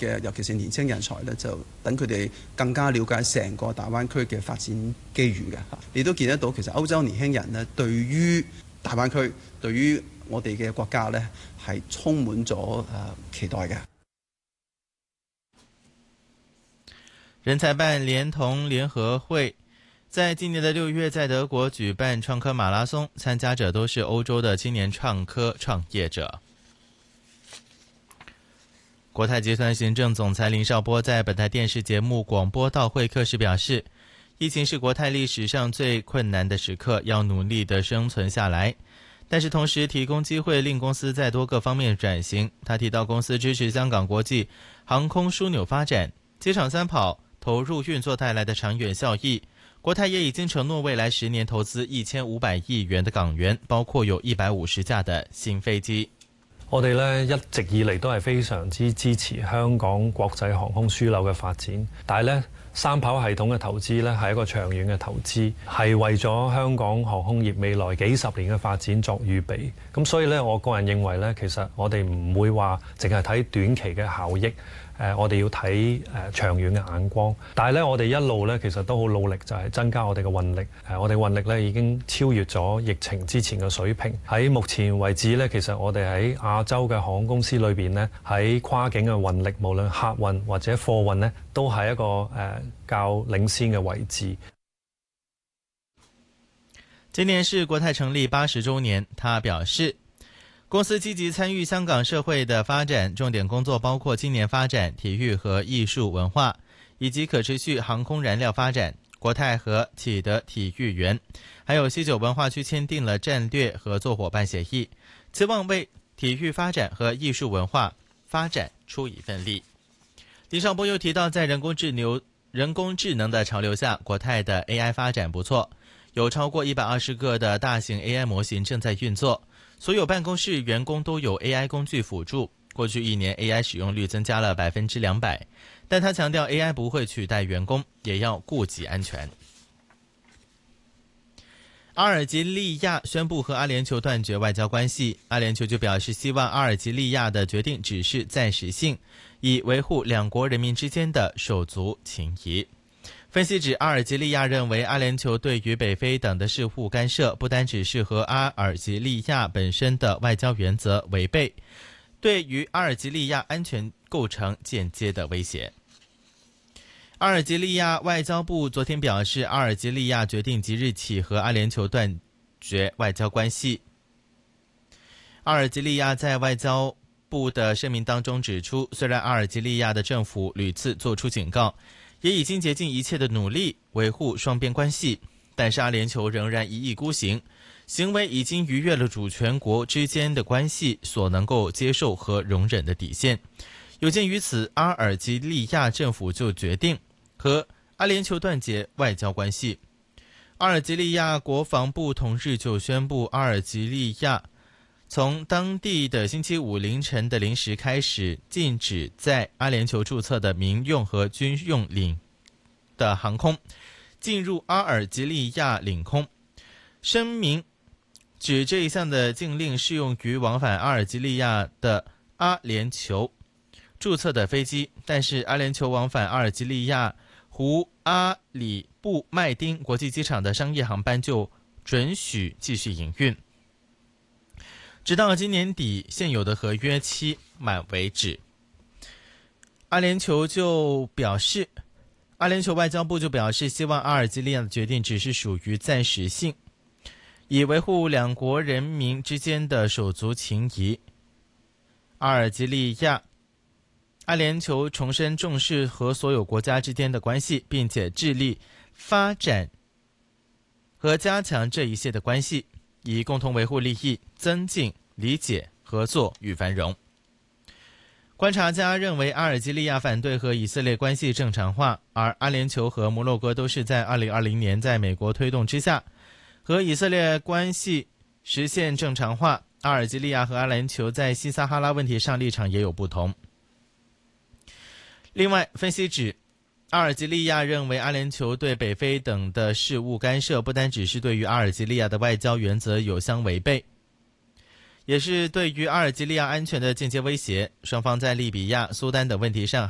嘅尤其是年輕人才咧，就等佢哋更加了解成個大灣區嘅發展機遇嘅。你都見得到，其實歐洲年輕人咧對於大灣區、對於我哋嘅國家咧係充滿咗期待嘅。 人才辦連同聯合會在今年的6月在德國舉辦創科馬拉松，參加者都是歐洲的青年創科創業者。國泰集團行政總裁林紹波在本台電視節目廣播到會客時表示，疫情是國泰歷史上最困難的時刻，要努力的生存下來，但是同時提供機會令公司在多個方面轉型。他提到公司支持香港國際航空樞紐發展，機場三跑投入運作帶來的長遠效益，國泰也已經承諾未來10年投資1500億元的港元，包括有150架的新飛機。 我哋咧一直以嚟都係非常之支持香港國際航空樞紐嘅發展，但係咧三跑系統嘅投資咧係一個長遠嘅投資，係為咗香港航空業未來幾十年嘅發展作預備。咁所以咧，我個人認為咧，其實我哋唔會話淨係睇短期嘅效益。我哋要睇長遠嘅眼光，但係咧，我哋一路咧其實都好努力，就係增加我哋嘅運力。我哋運力咧已經超越咗疫情之前嘅水平。喺目前為止咧，其實我哋喺亞洲嘅航空公司裏邊咧，喺跨境嘅運力，無論客運或者貨運咧，都係一個較領先嘅位置。 今年是國泰成立80週年，他表示，公司積極參與香港社會的發展，重點工作包括青年發展、體育和藝術文化，以及可持續航空燃料發展。國泰和啟德體育園還有西九文化區簽訂了戰略合作夥伴協議，期望為體育發展和藝術文化發展出一份力。林紹波又提到，在人工智能的潮流下，國泰的 AI 發展不錯，有超過120個的大型 AI 模型正在運作。所有辦公室員工都有 AI 工具輔助，過去1年 AI 使用率增加了200%，但他強調 AI 不會取代員工，也要顧及安全。阿爾及利亞宣布和阿聯酋斷絕外交關係，阿聯酋就表示希望阿爾及利亞的決定只是暫時性，以維護兩國人民之間的手足情誼。分析指，阿爾及利亞認為阿聯酋對於北非等的事務干涉，不單只是和阿爾及利亞本身的外交原則違背，對於阿爾及利亞安全構成間接的威脅。阿爾及利亞外交部昨天表示，阿爾及利亞決定即日起和阿聯酋斷絕外交關係。阿爾及利亞在外交部的聲明當中指出，雖然阿爾及利亞的政府屢次作出警告，也已經竭盡一切的努力維護雙邊關係，但是阿聯酋仍然一意孤行，行為已經逾越了主權國之間的關係所能夠接受和容忍的底線。有鑑於此，阿爾及利亞政府就決定和阿聯酋斷絕外交關係。阿爾及利亞國防部同日就宣布，阿爾及利亞從當地的星期五凌晨的0時開始，禁止在阿聯酋註冊的民用和軍用領的航空進入阿爾及利亞領空。聲明指這一項的禁令適用於往返阿爾及利亞的阿聯酋註冊的飛機，但是阿聯酋往返阿爾及利亞胡阿里布麥丁國際機場的商業航班就准許繼續營運，直到今年底現有的合約期滿為止。阿聯酋外交部就表示，希望阿爾及利亞的決定只是屬於暫時性，以維護兩國人民之間的手足情誼。阿聯酋重申重視和所有國家之間的關係，並且致力發展和加強這一切的關係，以共同維護利益，增進理解、合作與繁榮。觀察家認為，阿爾及利亞反對和以色列關係正常化，而阿聯酋和摩洛哥都是在2020年在美國推動之下和以色列關係實現正常化。阿爾及利亞和阿聯酋在西撒哈拉問題上立場也有不同。另外，分析指，阿爾及利亞認為阿聯酋對北非等的事務干涉，不單只是對於阿爾及利亞的外交原則有相違背，也是對於阿爾及利亞安全的間接威脅。雙方在利比亞、蘇丹等問題上